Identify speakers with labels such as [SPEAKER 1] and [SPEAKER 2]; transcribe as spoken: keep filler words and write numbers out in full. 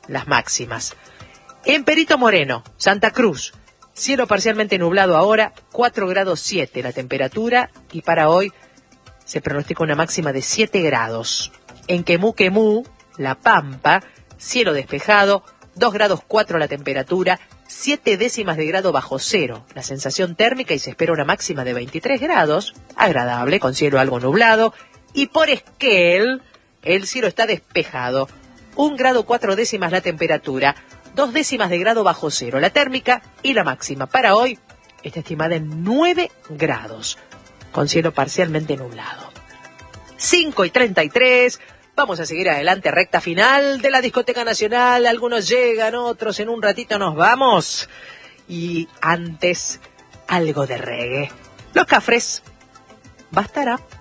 [SPEAKER 1] las máximas. En Perito Moreno, Santa Cruz, cielo parcialmente nublado ahora, cuatro grados siete la temperatura, y para hoy se pronostica una máxima de siete grados. En Quemú Quemú, La Pampa, cielo despejado, dos grados cuatro la temperatura, siete décimas de grado bajo cero la sensación térmica, y se espera una máxima de veintitrés grados, agradable, con cielo algo nublado. Y por Esquel, el cielo está despejado, un grado cuatro décimas la temperatura, dos décimas de grado bajo cero la térmica, y la máxima para hoy está estimada en nueve grados, con cielo parcialmente nublado. cinco y treinta y tres, vamos a seguir adelante, recta final de la Discoteca Nacional. Algunos llegan, otros en un ratito nos vamos. Y antes, algo de reggae. Los Cafres, bastará.